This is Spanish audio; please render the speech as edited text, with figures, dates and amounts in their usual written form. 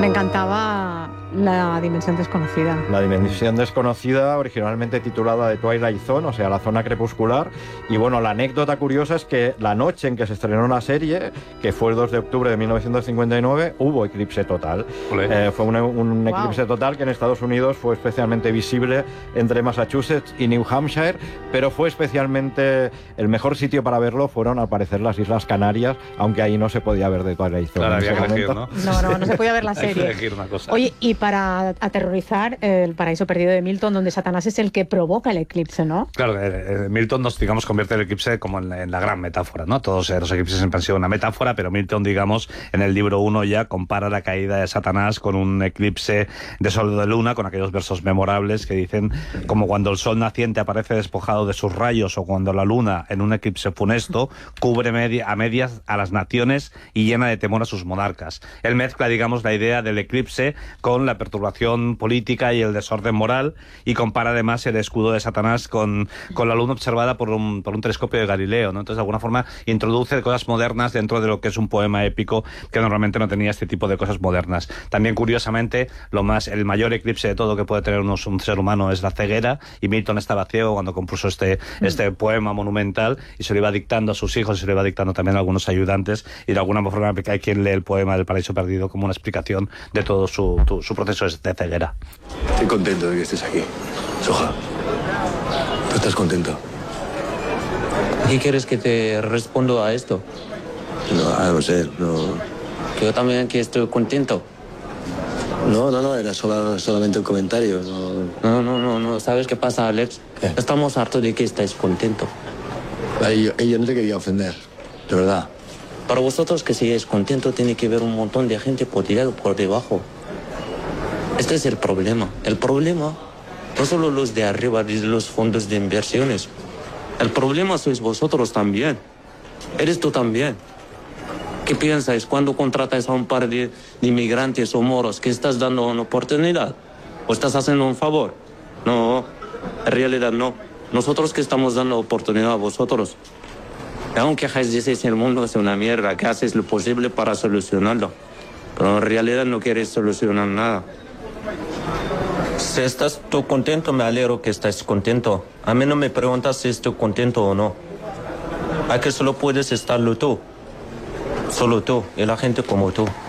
Me encantaba La Dimensión Desconocida. La Dimensión Desconocida, originalmente titulada The Twilight Zone, o sea, la zona crepuscular. Y bueno, la anécdota curiosa es que la noche en que se estrenó la serie, que fue el 2 de octubre de 1959, hubo eclipse total. Fue un eclipse total que en Estados Unidos fue especialmente visible entre Massachusetts y New Hampshire, pero fue especialmente el mejor sitio para verlo fueron, al parecer, las Islas Canarias, aunque ahí no se podía ver The Twilight Zone. Claro, había que elegir, ¿no? No se podía ver la serie. Hay que elegir una cosa. Oye, y para aterrorizar, El paraíso perdido de Milton, donde Satanás es el que provoca el eclipse, ¿no? Claro, Milton nos, digamos, convierte el eclipse como en la gran metáfora, ¿no? Todos los eclipses siempre han sido una metáfora, pero Milton, digamos, en el libro 1 ya compara la caída de Satanás con un eclipse de sol de luna, con aquellos versos memorables que dicen como cuando el sol naciente aparece despojado de sus rayos o cuando la luna, en un eclipse funesto, cubre a medias a las naciones y llena de temor a sus monarcas. Él mezcla, digamos, la idea del eclipse con la perturbación política y el desorden moral, y compara además el escudo de Satanás con la luna observada por un telescopio de Galileo, ¿no? Entonces, de alguna forma, introduce cosas modernas dentro de lo que es un poema épico que normalmente no tenía este tipo de cosas modernas. También, curiosamente, el mayor eclipse de todo que puede tener un ser humano es la ceguera, y Milton estaba ciego cuando compuso este poema monumental, y se lo iba dictando a sus hijos, y se lo iba dictando también a algunos ayudantes, y de alguna forma hay quien lee el poema del Paraíso Perdido como una explicación de todo su proceso de ceguera. Estoy contento de que estés aquí, Soja. ¿Tú estás contento? ¿Qué quieres que te responda a esto? No sé, no... Que yo también aquí estoy contento. No, era solamente un comentario. No. ¿Sabes qué pasa, Alex? ¿Qué? Estamos hartos de que estáis contentos. Yo no te quería ofender, de verdad. Para vosotros que sigáis contentos tiene que haber un montón de gente por debajo. Este es el problema. El problema no solo los de arriba, de los fondos de inversiones. El problema sois vosotros también. Eres tú también. ¿Qué piensas cuando contratas a un par de inmigrantes o moros que estás dando una oportunidad? ¿O estás haciendo un favor? No, en realidad no. Nosotros que estamos dando oportunidad a vosotros. Y aunque dices el mundo es una mierda, que haces lo posible para solucionarlo. Pero en realidad no quieres solucionar nada. Si estás tú contento, me alegro que estés contento. A mí no me preguntas si estoy contento o no. Aquí solo puedes estarlo tú. Solo tú y la gente como tú.